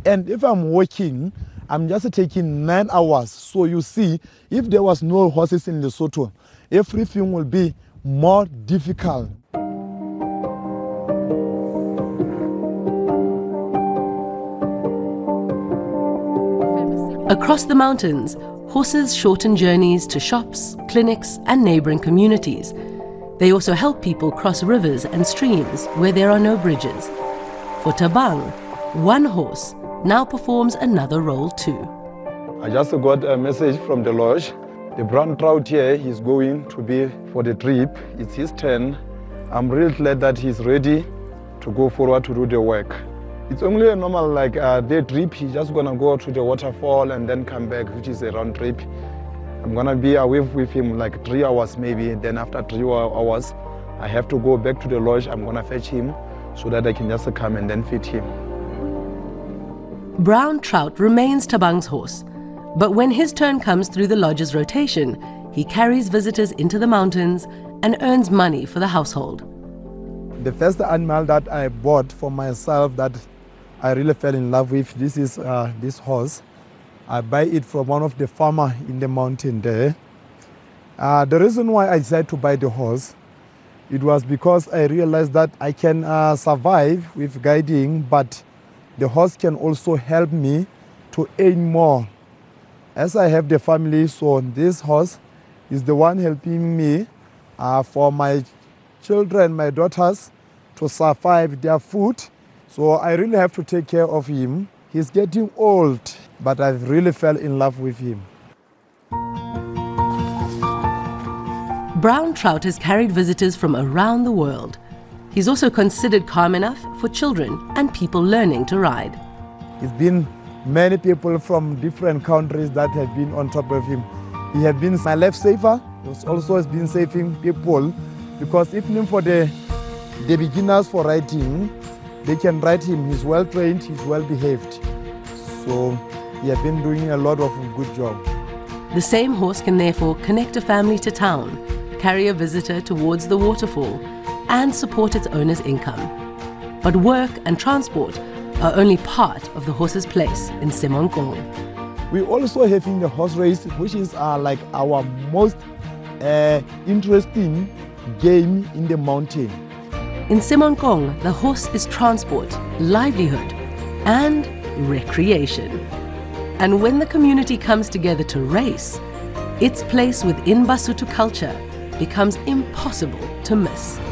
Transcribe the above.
And if I'm walking, I'm just taking 9 hours. So you see, if there was no horses in Lesotho, everything will be more difficult. Across the mountains, horses shorten journeys to shops, clinics, and neighboring communities. They also help people cross rivers and streams where there are no bridges. For Thabang, one horse now performs another role too. I just got a message from the lodge. The brown trout here is going to be for the trip. It's his turn. I'm really glad that he's ready to go forward to do the work. It's only a normal day trip. He's just gonna go to the waterfall and then come back, which is a round trip. I'm gonna be away with him like 3 hours maybe. Then after 3 hours, I have to go back to the lodge. I'm gonna fetch him so that I can just come and then feed him. Brown trout remains Thabang's horse, but when his turn comes through the lodge's rotation, he carries visitors into the mountains and earns money for the household. The first animal that I bought for myself that I really fell in love with, this is this horse. I buy it from one of the farmers in the mountain there. The reason why I decided to buy the horse, it was because I realized that I can survive with guiding, but the horse can also help me to earn more. As I have the family, so this horse is the one helping me for my children, my daughters, to survive their food. So I really have to take care of him. He's getting old, but I really fell in love with him. Brown trout has carried visitors from around the world. He's also considered calm enough for children and people learning to ride. It's been many people from different countries that have been on top of him. He has been my lifesaver. He also has been saving people, because even for the beginners for riding, they can ride him. He's well trained, he's well behaved. So he has been doing a lot of good job. The same horse can therefore connect a family to town, carry a visitor towards the waterfall, and support its owner's income. But work and transport are only part of the horse's place in Semankong. We also having the horse race, which is like our most interesting game in the mountain. In Semankong, the horse is transport, livelihood, and recreation. And when the community comes together to race, its place within Basotho culture becomes impossible to miss.